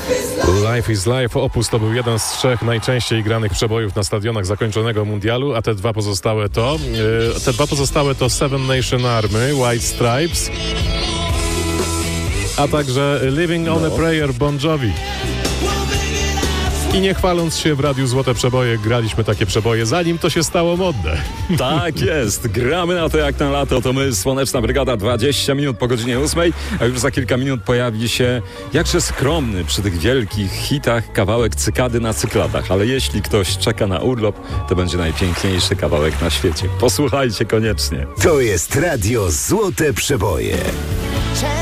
Life is Life, Opus to był jeden z 3 najczęściej granych przebojów na stadionach zakończonego mundialu, a te dwa pozostałe to Seven Nation Army, White Stripes, a także Living on a Prayer, Bon Jovi. I nie chwaląc się, w Radiu Złote Przeboje graliśmy takie przeboje, zanim to się stało modne. Tak jest, gramy na to jak na lato, to my, Słoneczna Brygada, 20 minut po godzinie 8, a już za kilka minut pojawi się jakże skromny przy tych wielkich hitach kawałek Cykady na cykladach, ale jeśli ktoś czeka na urlop, to będzie najpiękniejszy kawałek na świecie. Posłuchajcie koniecznie. To jest Radio Złote Przeboje.